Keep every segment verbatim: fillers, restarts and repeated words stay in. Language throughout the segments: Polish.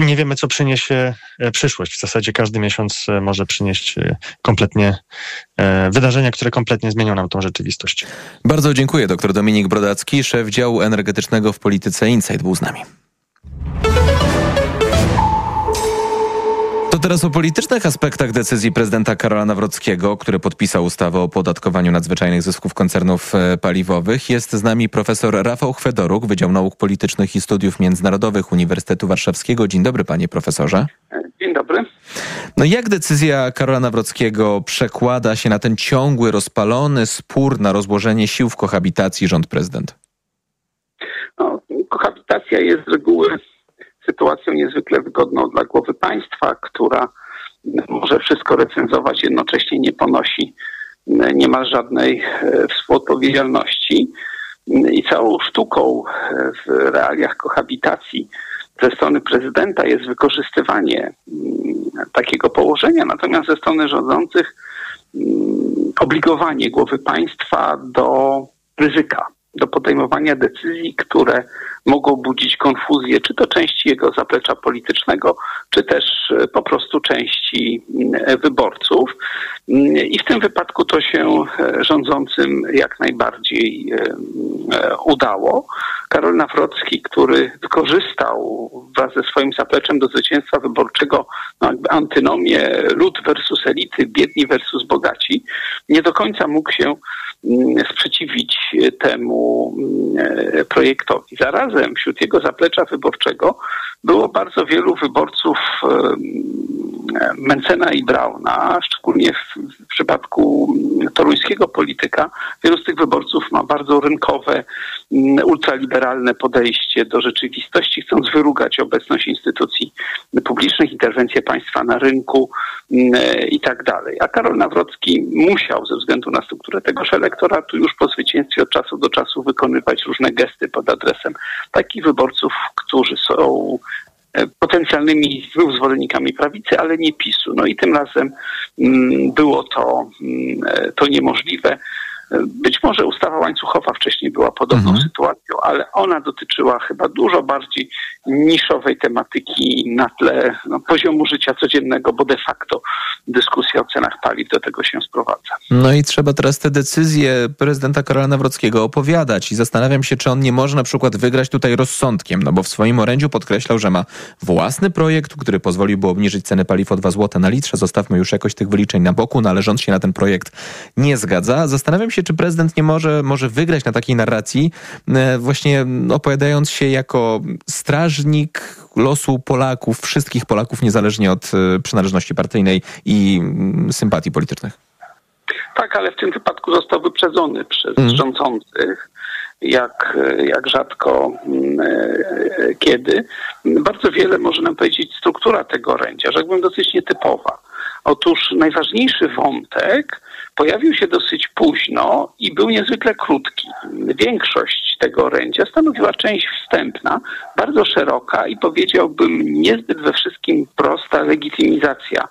nie wiemy, co przyniesie przyszłość. W zasadzie każdy miesiąc może przynieść kompletnie wydarzenia, które kompletnie zmienią nam tą rzeczywistość. Bardzo dziękuję. Dr Dominik Brodacki, szef działu energetycznego w Polityce Insight, był z nami. To teraz o politycznych aspektach decyzji prezydenta Karola Nawrockiego, który podpisał ustawę o opodatkowaniu nadzwyczajnych zysków koncernów paliwowych. Jest z nami profesor Rafał Chwedoruk, Wydział Nauk Politycznych i Studiów Międzynarodowych Uniwersytetu Warszawskiego. Dzień dobry, panie profesorze. Dzień dobry. No jak decyzja Karola Nawrockiego przekłada się na ten ciągły, rozpalony spór na rozłożenie sił w kohabitacji rząd-prezydent? No, kohabitacja jest z reguły sytuacją niezwykle wygodną dla głowy państwa, która może wszystko recenzować, jednocześnie nie ponosi niemal żadnej współodpowiedzialności. I całą sztuką w realiach kohabitacji ze strony prezydenta jest wykorzystywanie takiego położenia, natomiast ze strony rządzących obligowanie głowy państwa do ryzyka, do podejmowania decyzji, które mogą budzić konfuzję, czy to części jego zaplecza politycznego, czy też po prostu części wyborców. I w tym wypadku to się rządzącym jak najbardziej udało. Karol Nawrocki, który wykorzystał wraz ze swoim zapleczem do zwycięstwa wyborczego no jakby antynomię lud versus elity, biedni versus bogaci, nie do końca mógł się sprzeciwić temu projektowi. Zarazem wśród jego zaplecza wyborczego było bardzo wielu wyborców Mencena i Brauna, szczególnie w, w przypadku toruńskiego polityka. Wielu z tych wyborców ma bardzo rynkowe, ultraliberalne podejście do rzeczywistości, chcąc wyrugać obecność instytucji publicznych, interwencję państwa na rynku i tak dalej. A Karol Nawrocki musiał ze względu na strukturę tegoż elektoratu już po zwycięstwie od czasu do czasu wykonywać różne gesty pod adresem takich wyborców, którzy są potencjalnymi zwolennikami prawicy, ale nie PiSu. No i tym razem mm, było to, mm, to niemożliwe. Być może ustawa łańcuchowa wcześniej była podobną mhm. sytuacją, ale ona dotyczyła chyba dużo bardziej niszowej tematyki na tle no, poziomu życia codziennego, bo de facto dyskusja o cenach paliw do tego się sprowadza. No i trzeba teraz te decyzje prezydenta Karola Nawrockiego opowiadać i zastanawiam się, czy on nie może na przykład wygrać tutaj rozsądkiem, no bo w swoim orędziu podkreślał, że ma własny projekt, który pozwoliłby obniżyć ceny paliw o dwa złote na litrze. Zostawmy już jakoś tych wyliczeń na boku, no ale rząd się na ten projekt nie zgadza. Zastanawiam się, czy prezydent nie może, może wygrać na takiej narracji, właśnie opowiadając się jako strażnik losu Polaków, wszystkich Polaków, niezależnie od przynależności partyjnej i sympatii politycznych. Tak, ale w tym wypadku został wyprzedzony przez mm. rządzących, jak, jak rzadko e, kiedy. Bardzo wiele może nam powiedzieć struktura tego orędzia, rzekłbym dosyć nietypowa. Otóż najważniejszy wątek pojawił się dosyć późno i był niezwykle krótki. Większość tego orędzia stanowiła część wstępna, bardzo szeroka i powiedziałbym niezbyt we wszystkim prosta legitymizacja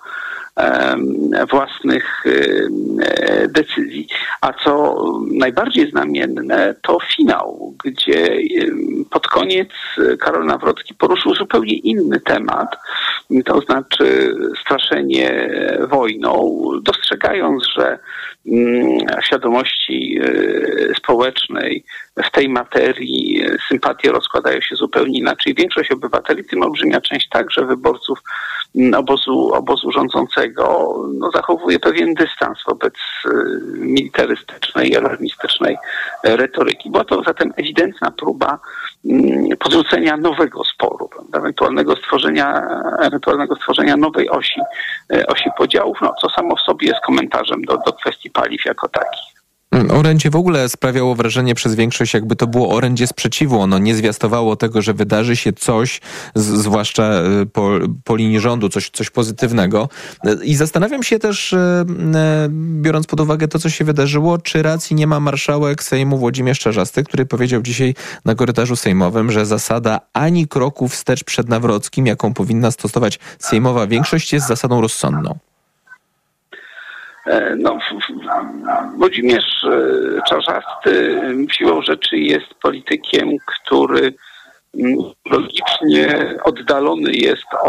własnych decyzji. A co najbardziej znamienne, to finał, gdzie pod koniec Karol Nawrocki poruszył zupełnie inny temat, to znaczy straszenie wojną, dostrzegając, że w świadomości społecznej w tej materii sympatie rozkładają się zupełnie inaczej. Większość obywateli, w tym olbrzymia część także wyborców obozu, obozu rządzącego, no, zachowuje pewien dystans wobec militarystycznej i alarmistycznej retoryki. Była to zatem ewidentna próba podrzucenia nowego sporu, prawda? ewentualnego stworzenia, ewentualnego stworzenia nowej osi, osi podziałów, no, co samo w sobie jest komentarzem do, do kwestii paliw jako takich. Orędzie w ogóle sprawiało wrażenie przez większość, jakby to było orędzie sprzeciwu. Ono nie zwiastowało tego, że wydarzy się coś, z, zwłaszcza po, po linii rządu, coś, coś pozytywnego. I zastanawiam się też, biorąc pod uwagę to, co się wydarzyło, czy racji nie ma marszałek Sejmu Włodzimierz Czarzasty, który powiedział dzisiaj na korytarzu sejmowym, że zasada ani kroku wstecz przed Nawrockim, jaką powinna stosować sejmowa większość, jest zasadą rozsądną. No, Włodzimierz Czarzasty siłą rzeczy jest politykiem, który logicznie oddalony jest